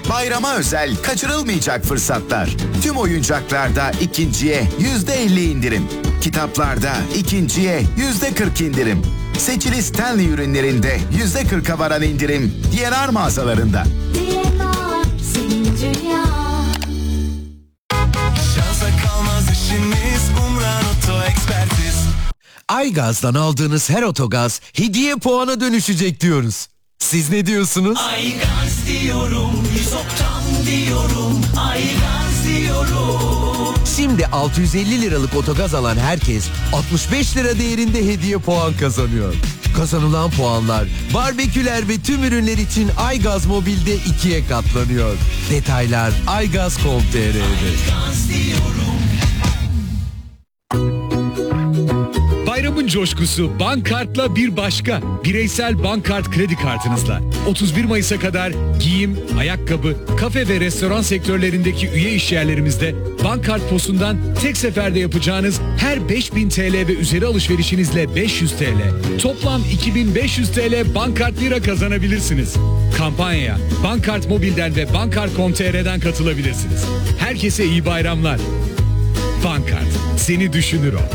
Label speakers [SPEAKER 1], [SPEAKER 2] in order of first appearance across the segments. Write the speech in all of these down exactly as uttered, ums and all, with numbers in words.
[SPEAKER 1] Bayrama özel kaçırılmayacak fırsatlar. Tüm oyuncaklarda ikinciye yüzde elli indirim. Kitaplarda ikinciye yüzde kırk indirim. Seçili Stanley ürünlerinde yüzde kırka varan indirim D N R mağazalarında.
[SPEAKER 2] D N R, senin dünya.
[SPEAKER 3] Şansa kalmaz işiniz, Umran Oto Ekspertiz.
[SPEAKER 4] Aygaz'dan aldığınız her otogaz hediye puana dönüşecek diyoruz. Siz ne diyorsunuz?
[SPEAKER 3] Aygaz diyorum, yüz oktan diyorum, Aygaz diyorum.
[SPEAKER 4] Şimdi altı yüz elli liralık otogaz alan herkes altmış beş lira değerinde hediye puan kazanıyor. Kazanılan puanlar barbeküler ve tüm ürünler için Aygaz Mobil'de ikiye katlanıyor. Detaylar aygaz nokta com nokta t r'de.
[SPEAKER 3] Aygaz diyorum.
[SPEAKER 5] Bayramın coşkusu Bankart'la bir başka. Bireysel Bankart kredi kartınızla otuz bir Mayıs'a kadar giyim, ayakkabı, kafe ve restoran sektörlerindeki üye işyerlerimizde Bankart posundan tek seferde yapacağınız her beş bin T L ve üzeri alışverişinizle beş yüz T L, toplam iki bin beş yüz T L Bankart lira kazanabilirsiniz. Kampanya Bankart Mobil'den ve bankart nokta com nokta t r'den katılabilirsiniz. Herkese iyi bayramlar. Bankart, seni düşünür o.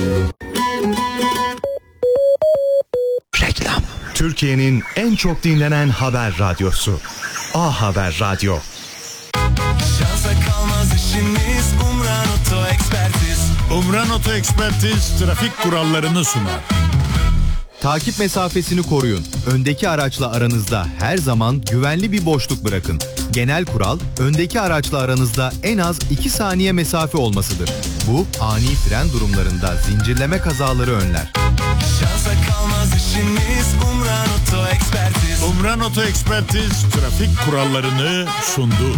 [SPEAKER 4] Reklam.
[SPEAKER 6] Türkiye'nin en çok dinlenen haber radyosu. A Haber Radyo.
[SPEAKER 3] Şansa kalmaz işiniz, Umran Oto Ekspertiz.
[SPEAKER 7] Umran Oto Ekspertiz trafik kurallarını sunar.
[SPEAKER 8] Takip mesafesini koruyun. Öndeki araçla aranızda her zaman güvenli bir boşluk bırakın. Genel kural, öndeki araçla aranızda en az iki saniye mesafe olmasıdır. Bu, ani fren durumlarında zincirleme kazaları önler.
[SPEAKER 3] Şansa kalmaz işiniz, Umran Oto Ekspertiz.
[SPEAKER 7] Umran Oto Ekspertiz trafik kurallarını sundu.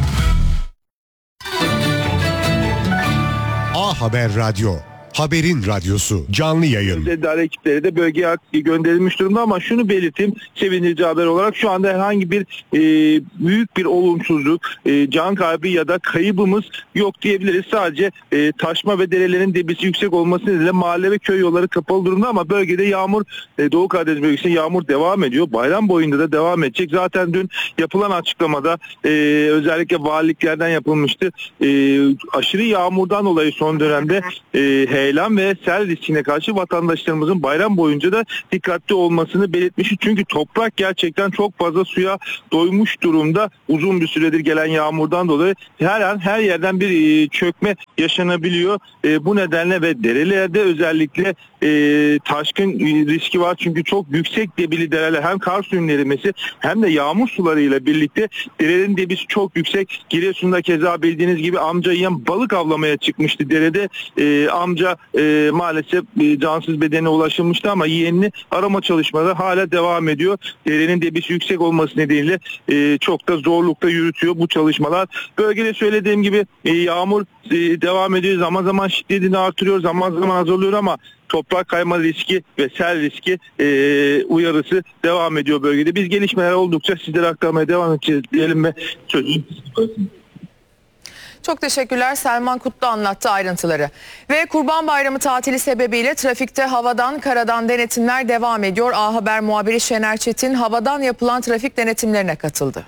[SPEAKER 6] A Haber Radyo. Haberin radyosu. Canlı yayın.
[SPEAKER 9] İdare ekipleri de bölgeye gönderilmiş durumda ama şunu belirteyim sevindirici haber olarak şu anda herhangi bir e, büyük bir olumsuzluk, e, can kaybı ya da kaybımız yok diyebiliriz. Sadece e, taşma ve derelerin debisi yüksek olması nedeniyle mahalle ve köy yolları kapalı durumda ama bölgede yağmur, e, Doğu Karadeniz bölgesinde yağmur devam ediyor. Bayram boyunda da devam edecek. Zaten dün yapılan açıklamada e, özellikle valiliklerden yapılmıştı. E, aşırı yağmurdan dolayı son dönemde e, heyelan ve sel riskine karşı vatandaşlarımızın bayram boyunca da dikkatli olmasını belirtmiş. Çünkü toprak gerçekten çok fazla suya doymuş durumda. Uzun bir süredir gelen yağmurdan dolayı her an her yerden bir çökme yaşanabiliyor. Bu nedenle ve derelerde özellikle taşkın riski var. Çünkü çok yüksek debili dereler hem kar suyunun erimesi hem de yağmur sularıyla birlikte derelerin debisi çok yüksek. Giresun'da keza bildiğiniz gibi amca yiyen balık avlamaya çıkmıştı derede. Amca E, maalesef e, cansız bedene ulaşılmıştı ama yeğenini arama çalışmaları hala devam ediyor. Derenin debisi yüksek olması nedeniyle e, çok da zorlukta yürütüyor bu çalışmalar. Bölgede söylediğim gibi e, yağmur e, devam ediyor. Zaman zaman şiddetini artırıyor, zaman zaman azalıyor ama toprak kayma riski ve sel riski e, uyarısı devam ediyor bölgede. Biz gelişmeler oldukça sizlere aktarmaya devam edeceğiz diyelim ve sözü.
[SPEAKER 10] Çok teşekkürler. Selman Kutlu anlattı ayrıntıları. Ve Kurban Bayramı tatili sebebiyle trafikte havadan karadan denetimler devam ediyor. A Haber muhabiri Şener Çetin havadan yapılan trafik denetimlerine katıldı.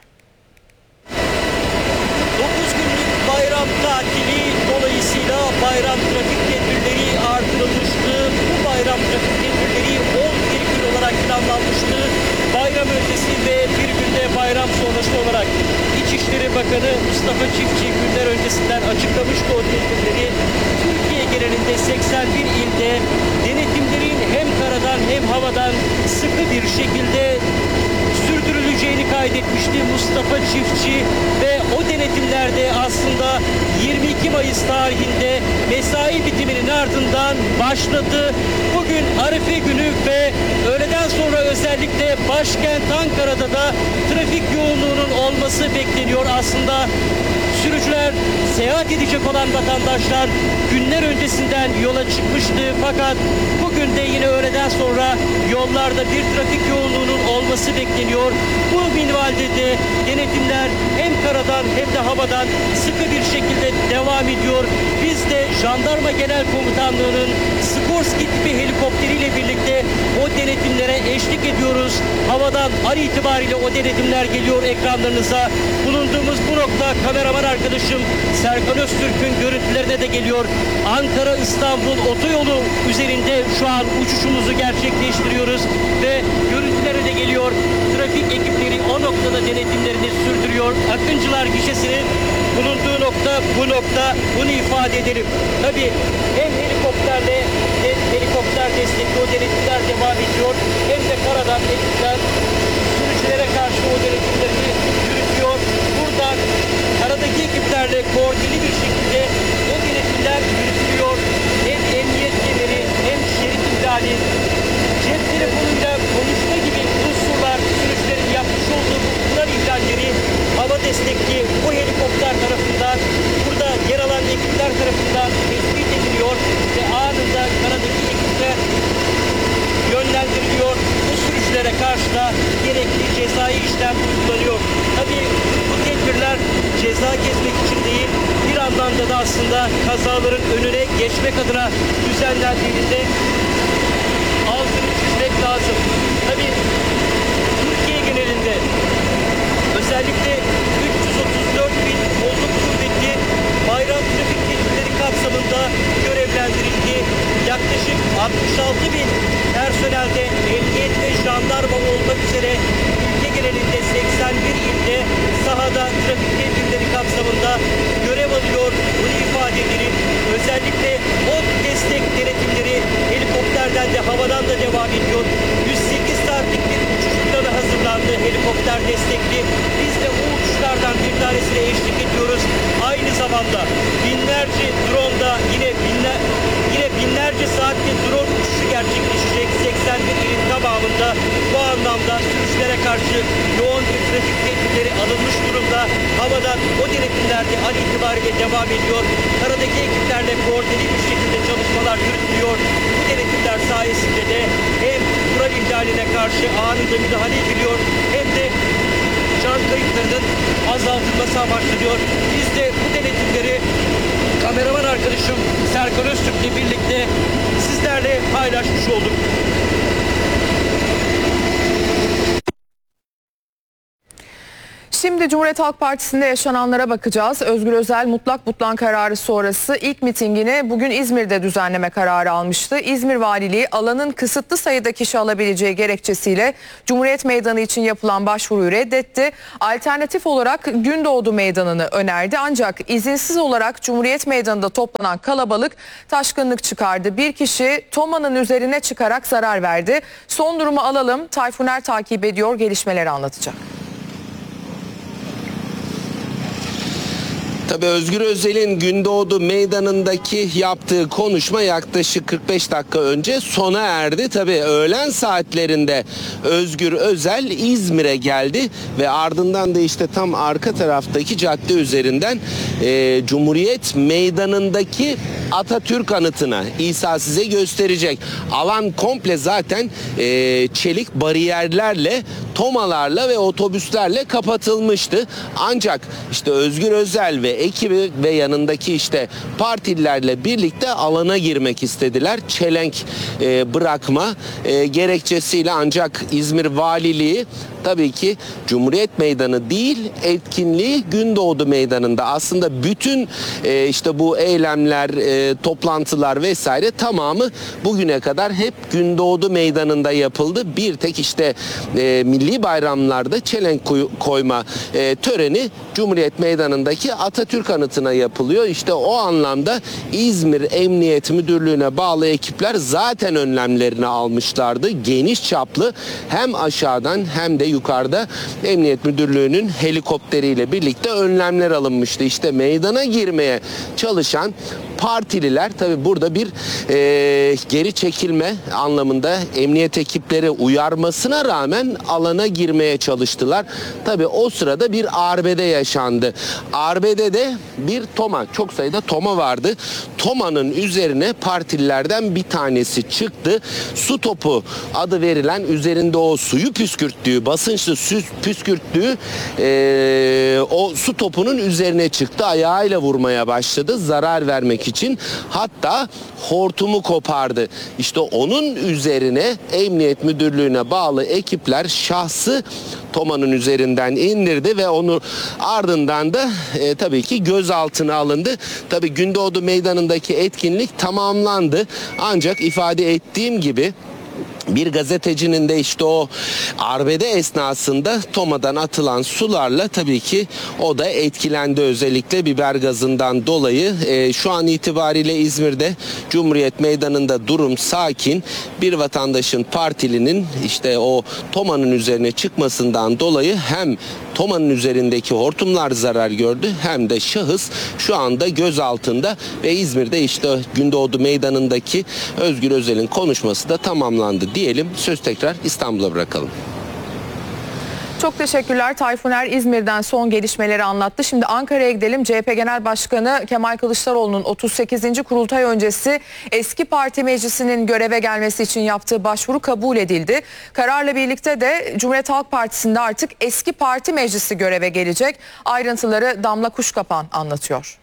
[SPEAKER 11] dokuz günlük bayram tatili dolayısıyla bayram trafik tedbirleri artırılmıştı. Bu bayram trafik tedbirleri on bir gün olarak planlanmıştı. Bayram öncesi ve bir günde bayram sonrası olarak İçişleri Bakanı Mustafa Çiftçi günler öncesinden açıklamıştı o tedbirleri. Türkiye genelinde seksen bir ilde denetimlerin hem karadan hem havadan sıkı bir şekilde sürdürüleceğini kaydetmişti Mustafa Çiftçi ve o denetimlerde aslında yirmi iki Mayıs tarihinde mesai bitiminin ardından başladı. Bugün Arife günü ve öğleden sonra özellikle başkent Ankara'da da trafik yoğunluğunun olması bekleniyor. Aslında sürücüler, seyahat edecek olan vatandaşlar günler öncesinden yola çıkmıştı. Fakat bugün de yine öğleden sonra yollarda bir trafik yoğunluğunun olması bekleniyor. Bu minvalde de denetimler hem karadan hem de havadan sıkı bir şekilde devam ediyor. Biz de Jandarma Genel Komutanlığı'nın Skorsky tipi helikopteriyle birlikte o denetimlere eşlik ediyoruz. Havadan an itibariyle o denetimler geliyor ekranlarınıza. Bulunduğumuz bu nokta kameraman arkadaşım Serkan Öztürk'ün görüntülerine de geliyor. Ankara-İstanbul otoyolu üzerinde şu an uçuşumuzu gerçekleştiriyoruz ve görüntülere de geliyor. Trafik ekipleri o noktada denetimlerini sürdürüyor. Akıncılar gişesinin bulunduğu nokta bu nokta, bunu ifade edelim. Tabii hem helikopterle hem helikopter destekli o denetimler devam ediyor. Hem de karadan ekipler sürücülere karşı o denetimlerini yürütüyor. Buradan karadaki ekiplerle koordineli bir şekilde o denetimler yürütülüyor. Hem emniyet kemeri hem şerit ihlali, cep telefonuyla konuşma gibi unsurlar sürücülerin yapmış olduğu bu kural ihlalleri hava destekli bu helikopter tarafından, burada yer alan ekipler tarafından tespit ediliyor ve anında karadaki ekipler yönlendiriliyor. Bu sürücülere karşı da gerekli cezai işlem uygulanıyor. Tabii bu tedbirler ceza kesmek için değil, bir anlamda da aslında kazaların önüne geçmek adına düzenlendiğini de altını çizmek lazım. Tabii Türkiye genelinde özellikle üç yüz otuz dört bin kolluk kuvveti bayram trafik tedbirleri kapsamında görevlendirildi. Yaklaşık altmış altı bin personelde emniyet ve jandarma olmak üzere ülke genelinde seksen bir ilde sahada trafik tedbirleri kapsamında görev alıyor. Bunu ifade edelim. Özellikle o destek denetimleri helikopterden de havadan da devam ediyor. yüz sekiz saatlik bir uçuş planı hazırlandı helikopter destekli. Biz de o uçuşlardan bir tanesine eşlik ediyoruz. Aynı zamanda binlerce drone da yine binler, yine binlerce saatte drone uçuşu gerçekleşecek seksen bir ilin tamamında. Bu anlamda sürücülere karşı yoğun bir trafik tedbirleri alınmış durumda. Havadan o denetimler de an itibariyle devam ediyor. Karadaki ekiplerle koordineli bir şekilde çalışmalar yürütülüyor. Bu denetimler sayesinde de hem kural ihlaline karşı anında müdahale ediliyor hem de can kayıplarının azaltılması amaçlanıyor. Biz de bu denetimleri kameraman arkadaşım Serkan Öztürk'le birlikte sizlerle paylaşmış olduk.
[SPEAKER 10] Şimdi Cumhuriyet Halk Partisi'nde yaşananlara bakacağız. Özgür Özel mutlak butlan kararı sonrası ilk mitingini bugün İzmir'de düzenleme kararı almıştı. İzmir Valiliği alanın kısıtlı sayıda kişi alabileceği gerekçesiyle Cumhuriyet Meydanı için yapılan başvuruyu reddetti. Alternatif olarak Gündoğdu Meydanı'nı önerdi. Ancak izinsiz olarak Cumhuriyet Meydanı'nda toplanan kalabalık taşkınlık çıkardı. Bir kişi Toma'nın üzerine çıkarak zarar verdi. Son durumu alalım. Tayfuner takip ediyor, gelişmeleri anlatacak.
[SPEAKER 12] Tabii Özgür Özel'in Gündoğdu Meydanı'ndaki yaptığı konuşma yaklaşık kırk beş dakika önce sona erdi. Tabii öğlen saatlerinde Özgür Özel İzmir'e geldi ve ardından da işte tam arka taraftaki cadde üzerinden e, Cumhuriyet Meydanı'ndaki Atatürk anıtına İsa size gösterecek. Alan komple zaten e, çelik bariyerlerle, tomalarla ve otobüslerle kapatılmıştı. Ancak işte Özgür Özel ve ekibi ve yanındaki işte partililerle birlikte alana girmek istediler. Çelenk e, bırakma e, gerekçesiyle, ancak İzmir Valiliği tabii ki Cumhuriyet Meydanı değil, etkinliği Gündoğdu Meydanı'nda. Aslında bütün e, işte bu eylemler, e, toplantılar vesaire tamamı bugüne kadar hep Gündoğdu Meydanı'nda yapıldı. Bir tek işte e, milli bayramlarda çelenk koyma e, töreni Cumhuriyet Meydanı'ndaki Atatürk anıtına yapılıyor. İşte o anlamda İzmir Emniyet Müdürlüğü'ne bağlı ekipler zaten önlemlerini almışlardı. Geniş çaplı hem aşağıdan hem de yukarıda Emniyet Müdürlüğü'nün helikopteriyle birlikte önlemler alınmıştı. İşte meydana girmeye çalışan partililer tabii burada bir e, geri çekilme anlamında emniyet ekipleri uyarmasına rağmen alana girmeye çalıştılar. Tabii o sırada bir arbede yaşandı. Arbedede bir toma, çok sayıda toma vardı. Tomanın üzerine partililerden bir tanesi çıktı. Su topu adı verilen, üzerinde o suyu püskürttüğü, basınçlı su püskürttüğü e, o su topunun üzerine çıktı. Ayağıyla vurmaya başladı zarar vermek için. için hatta hortumu kopardı. İşte onun üzerine Emniyet Müdürlüğü'ne bağlı ekipler şahsı Toma'nın üzerinden indirdi ve onu ardından da e, tabii ki gözaltına alındı. Tabii Gündoğdu Meydanı'ndaki etkinlik tamamlandı. Ancak ifade ettiğim gibi bir gazetecinin de işte o arbede esnasında Toma'dan atılan sularla tabii ki o da etkilendi, özellikle biber gazından dolayı. E, şu an itibariyle İzmir'de Cumhuriyet Meydanı'nda durum sakin. Bir vatandaşın, partilinin işte o Toma'nın üzerine çıkmasından dolayı hem Toma'nın üzerindeki hortumlar zarar gördü hem de şahıs şu anda gözaltında ve İzmir'de işte Gündoğdu Meydanı'ndaki Özgür Özel'in konuşması da tamamlandı diyelim. Söz tekrar İstanbul'a bırakalım.
[SPEAKER 10] Çok teşekkürler. Tayfuner İzmir'den son gelişmeleri anlattı. Şimdi Ankara'ya gidelim. C H P Genel Başkanı Kemal Kılıçdaroğlu'nun otuz sekizinci kurultay öncesi eski parti meclisinin göreve gelmesi için yaptığı başvuru kabul edildi. Kararla birlikte de Cumhuriyet Halk Partisi'nde artık eski parti meclisi göreve gelecek. Ayrıntıları Damla Kuşkapan anlatıyor.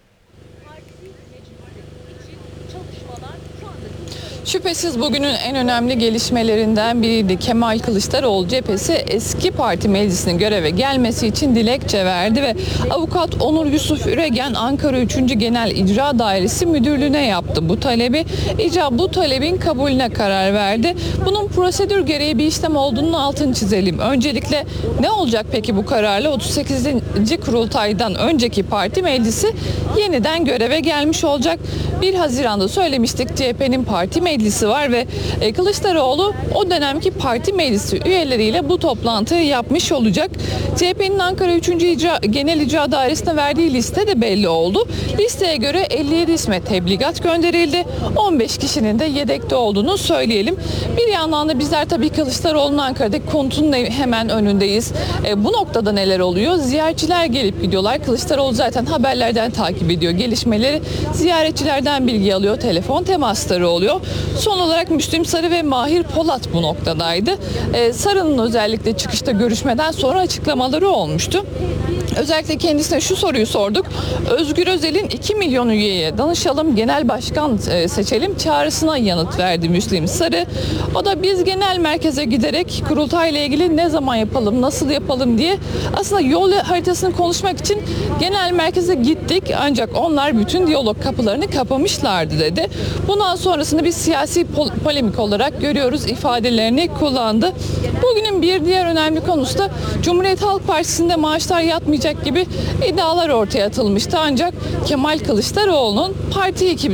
[SPEAKER 13] Şüphesiz bugünün en önemli gelişmelerinden biriydi. Kemal Kılıçdaroğlu cephesi eski parti meclisinin göreve gelmesi için dilekçe verdi ve avukat Onur Yusuf Üregen Ankara üçüncü Genel İcra Dairesi Müdürlüğü'ne yaptı bu talebi. İcra bu talebin kabulüne karar verdi. Bunun prosedür gereği bir işlem olduğunun altını çizelim. Öncelikle ne olacak peki bu kararla? otuz sekizinci kurultaydan önceki parti meclisi yeniden göreve gelmiş olacak. bir Haziran'da söylemiştik, C H P'nin parti meclisi var ve Kılıçdaroğlu o dönemki parti meclisi üyeleriyle bu toplantıyı yapmış olacak. C H P'nin Ankara üçüncü İcra, Genel İcra Dairesi'ne verdiği liste de belli oldu. Listeye göre elli yedi isme tebligat gönderildi. on beş kişinin de yedekte olduğunu söyleyelim. Bir yandan da bizler tabii Kılıçdaroğlu'nun Ankara'daki konutunun hemen önündeyiz. E, bu noktada neler oluyor? Ziyaretçiler gelip gidiyorlar. Kılıçdaroğlu zaten haberlerden takip ediyor gelişmeleri. Ziyaretçilerden bilgi alıyor. Telefon temasları oluyor. Son olarak Müslüm Sarı ve Mahir Polat bu noktadaydı. Ee, Sarı'nın özellikle çıkışta görüşmeden sonra açıklamaları olmuştu. Özellikle kendisine şu soruyu sorduk. Özgür Özel'in iki milyon üyeye danışalım, genel başkan seçelim çağrısına yanıt verdi Müslim Sarı. O da biz genel merkeze giderek kurultayla ilgili ne zaman yapalım, nasıl yapalım diye aslında yol haritasını konuşmak için genel merkeze gittik. Ancak onlar bütün diyalog kapılarını kapamışlardı dedi. Bundan sonrasını bir siyasi pol- polemik olarak görüyoruz ifadelerini kullandı. Bugünün bir diğer önemli konusu da Cumhuriyet Halk Partisi'nde maaşlar yatmayacak gibi iddialar ortaya atılmıştı. Ancak Kemal Kılıçdaroğlu'nun parti ekibi